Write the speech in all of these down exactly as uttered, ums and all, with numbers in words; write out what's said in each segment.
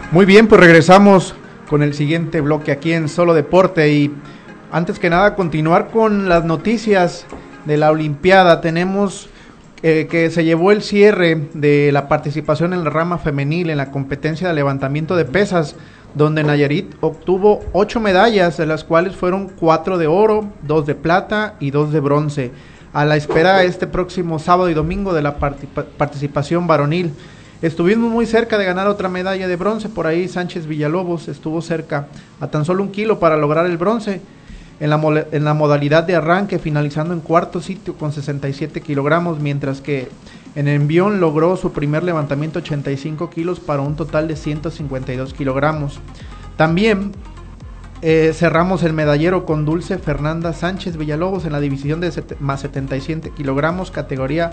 Muy bien, pues regresamos con el siguiente bloque aquí en Solo Deporte y antes que nada continuar con las noticias de la Olimpiada. Tenemos eh, que se llevó el cierre de la participación en la rama femenil en la competencia de levantamiento de pesas, donde Nayarit obtuvo ocho medallas, de las cuales fueron cuatro de oro, dos de plata y dos de bronce, a la espera este próximo sábado y domingo de la participa- participación varonil. Estuvimos muy cerca de ganar otra medalla de bronce, por ahí Sánchez Villalobos estuvo cerca a tan solo un kilo para lograr el bronce en la, mole, en la modalidad de arranque, finalizando en cuarto sitio con sesenta y siete kilogramos, mientras que en envión logró su primer levantamiento ochenta y cinco kilos para un total de ciento cincuenta y dos kilogramos. También eh, cerramos el medallero con Dulce Fernanda Sánchez Villalobos en la división de set, más setenta y siete kilogramos, categoría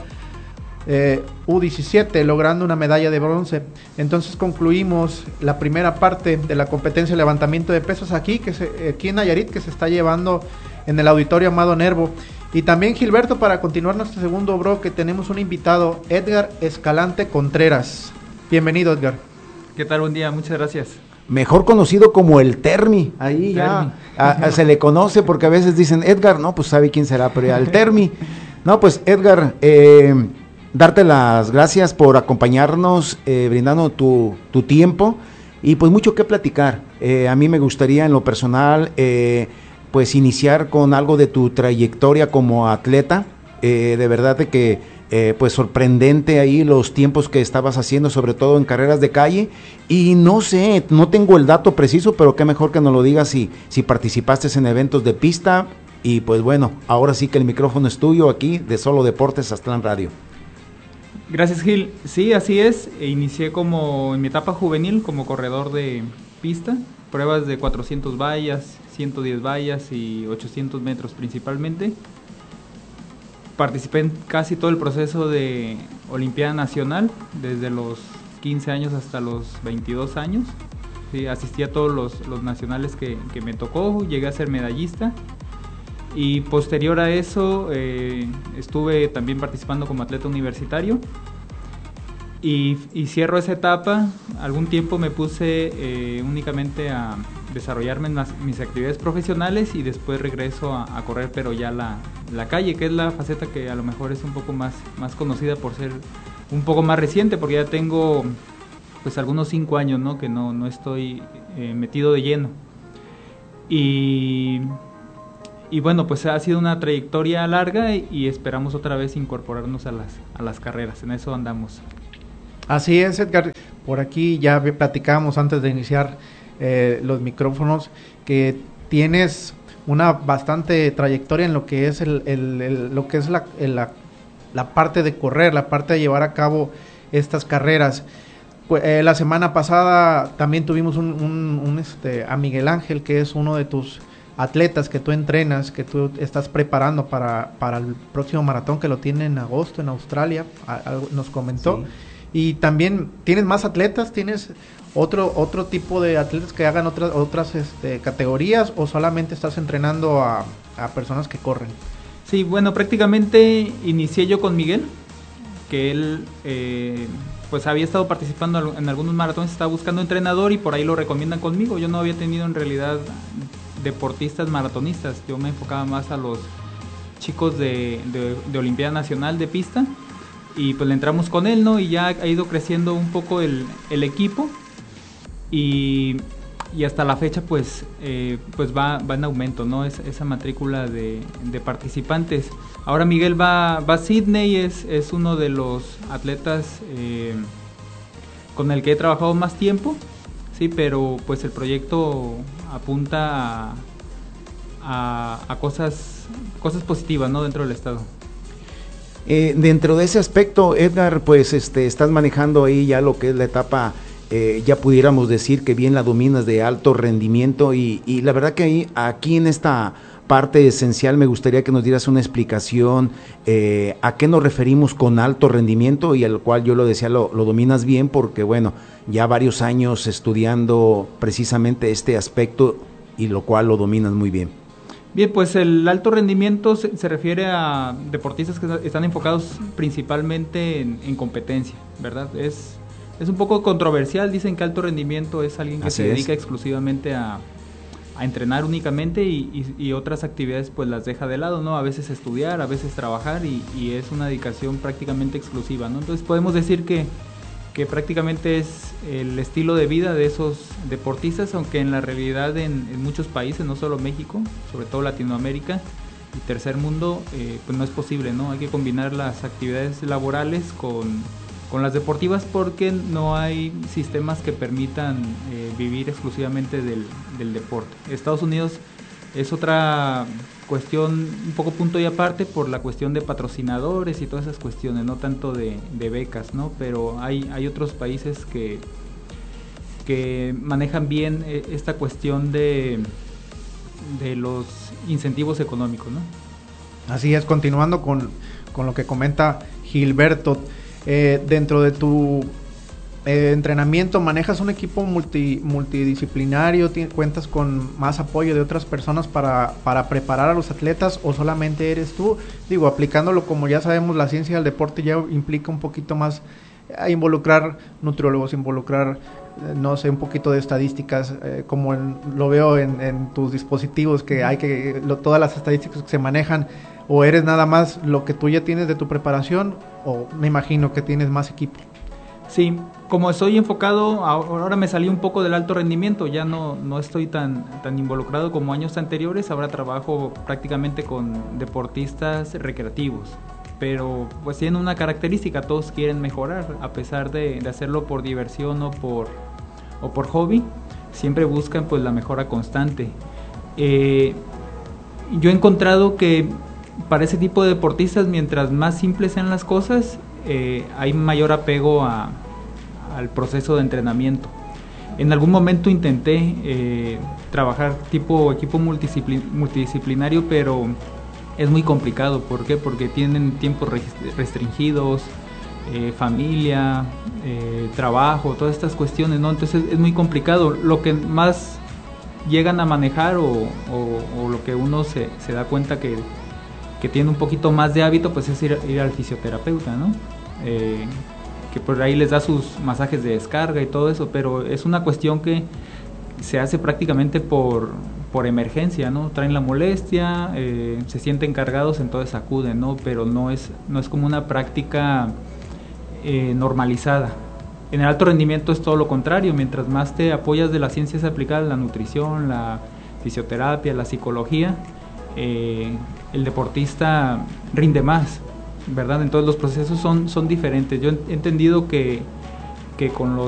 Eh, U diecisiete, logrando una medalla de bronce. Entonces concluimos la primera parte de la competencia de levantamiento de pesos aquí, que se, aquí en Nayarit, que se está llevando en el Auditorio Amado Nervo. Y también, Gilberto, para continuar nuestro segundo bloque, tenemos un invitado, Edgar Escalante Contreras. Bienvenido, Edgar. ¿Qué tal? Buen día, muchas gracias. Mejor conocido como el Termi, ahí ya a, a, se le conoce porque a veces dicen Edgar, no, pues sabe quién será, pero ya el Termi. No, pues Edgar, eh, darte las gracias por acompañarnos, eh, brindando tu, tu tiempo y pues mucho que platicar. Eh, a mí me gustaría en lo personal eh, pues iniciar con algo de tu trayectoria como atleta, eh, de verdad de que eh, pues sorprendente ahí los tiempos que estabas haciendo, sobre todo en carreras de calle, y no sé, no tengo el dato preciso, pero qué mejor que nos lo digas si, si participaste en eventos de pista, y pues bueno, ahora sí que el micrófono es tuyo aquí de Solo Deportes Aztlán Radio. Gracias, Gil. Sí, así es. Inicié como en mi etapa juvenil como corredor de pista, pruebas de cuatrocientas vallas, ciento diez vallas y ochocientos metros principalmente. Participé en casi todo el proceso de Olimpiada Nacional, desde los quince años hasta los veintidós años. Sí, asistí a todos los, los nacionales que, que me tocó, llegué a ser medallista. Y posterior a eso eh, estuve también participando como atleta universitario y, y cierro esa etapa. Algún tiempo me puse eh, únicamente a desarrollarme en las, mis actividades profesionales y después regreso a, a correr, pero ya la, la calle, que es la faceta que a lo mejor es un poco más, más conocida por ser un poco más reciente, porque ya tengo pues algunos cinco años, ¿no? que no, no estoy eh, metido de lleno. Y... Y bueno, pues ha sido una trayectoria larga y, y esperamos otra vez incorporarnos a las, a las carreras, en eso andamos. Así es, Edgar. Por aquí ya platicábamos antes de iniciar eh, los micrófonos que tienes una bastante trayectoria en lo que es el, el, el lo que es la, el, la, la parte de correr, la parte de llevar a cabo estas carreras. Pues, eh, la semana pasada también tuvimos un, un, un este a Miguel Ángel, que es uno de tus atletas que tú entrenas, que tú estás preparando para, para el próximo maratón que lo tiene en agosto en Australia, a, a, nos comentó. Sí. Y también tienes más atletas, tienes otro otro tipo de atletas que hagan otras otras este, categorías, o solamente estás entrenando a, a personas que corren. Sí, bueno, prácticamente inicié yo con Miguel, que él eh, pues había estado participando en algunos maratones, estaba buscando entrenador y por ahí lo recomiendan conmigo. Yo no había tenido en realidad deportistas maratonistas, yo me enfocaba más a los chicos de, de, de Olimpiada Nacional de pista y pues le entramos con él, ¿no? Y ya ha ido creciendo un poco el, el equipo y, y hasta la fecha pues, eh, pues va, va en aumento, ¿no? Es, esa matrícula de, de participantes. Ahora Miguel va, va a Sydney, es, es uno de los atletas eh, con el que he trabajado más tiempo. Sí, pero pues el proyecto apunta a, a, a cosas, cosas positivas, ¿no? Dentro del estado. Eh, dentro de ese aspecto, Edgar, pues este, estás manejando ahí ya lo que es la etapa, eh, ya pudiéramos decir que bien la dominas, de alto rendimiento y, y la verdad que ahí, aquí en esta parte esencial me gustaría que nos dieras una explicación eh, a qué nos referimos con alto rendimiento, y al cual yo lo decía, lo, lo dominas bien porque bueno, ya varios años estudiando precisamente este aspecto y lo cual lo dominas muy bien. Bien, pues el alto rendimiento se, se refiere a deportistas que están enfocados principalmente en, en competencia, ¿verdad? Es es un poco controversial. Dicen que alto rendimiento es alguien que Así se es. dedica exclusivamente a, a entrenar únicamente y, y, y otras actividades pues las deja de lado, ¿no? A veces estudiar, a veces trabajar y, y es una dedicación prácticamente exclusiva, ¿no? Entonces podemos decir que, que prácticamente es el estilo de vida de esos deportistas, aunque en la realidad en, en muchos países, no solo México, sobre todo Latinoamérica y tercer mundo, eh, pues no es posible, ¿no? Hay que combinar las actividades laborales con, con las deportivas porque no hay sistemas que permitan eh, vivir exclusivamente del, del deporte. Estados Unidos es otra cuestión un poco punto y aparte por la cuestión de patrocinadores y todas esas cuestiones, no tanto de, de becas, ¿no? Pero hay, hay otros países que, que manejan bien esta cuestión de, de los incentivos económicos, ¿no? Así es, continuando con, con lo que comenta Gilberto, eh, dentro de tu eh, entrenamiento, ¿manejas un equipo multi, multidisciplinario? ¿Cuentas con más apoyo de otras personas para, para preparar a los atletas o solamente eres tú? Digo, aplicándolo como ya sabemos, la ciencia del deporte ya implica un poquito más a involucrar nutriólogos, involucrar, eh, no sé, un poquito de estadísticas, eh, como en, lo veo en, en tus dispositivos, que hay que, lo, todas las estadísticas que se manejan, o eres nada más lo que tú ya tienes de tu preparación, o me imagino que tienes más equipo. Sí, como estoy enfocado, ahora me salí un poco del alto rendimiento, ya no, no estoy tan, tan involucrado como años anteriores, ahora trabajo prácticamente con deportistas recreativos. Pero pues tienen una característica, todos quieren mejorar, a pesar de, de hacerlo por diversión o por, o por hobby, siempre buscan pues la mejora constante. Eh, yo he encontrado que para ese tipo de deportistas, mientras más simples sean las cosas, eh, hay mayor apego a, al proceso de entrenamiento. En algún momento intenté eh, trabajar tipo equipo multidisciplin- multidisciplinario, pero es muy complicado. ¿Por qué? Porque tienen tiempos restringidos, eh, familia, eh, trabajo, todas estas cuestiones, ¿no? Entonces es muy complicado. Lo que más llegan a manejar o, o, o lo que uno se, se da cuenta que, que tiene un poquito más de hábito, pues es ir, ir al fisioterapeuta, ¿no? Eh, que por ahí les da sus masajes de descarga y todo eso, pero es una cuestión que se hace prácticamente por... por emergencia, ¿no? Traen la molestia, eh, se sienten cargados, entonces acuden, ¿no? Pero no es, no es como una práctica eh, normalizada. En el alto rendimiento es todo lo contrario, mientras más te apoyas de las ciencias aplicadas, la nutrición, la fisioterapia, la psicología, eh, el deportista rinde más, ¿verdad? Entonces los procesos son, son diferentes. Yo he entendido que, que con los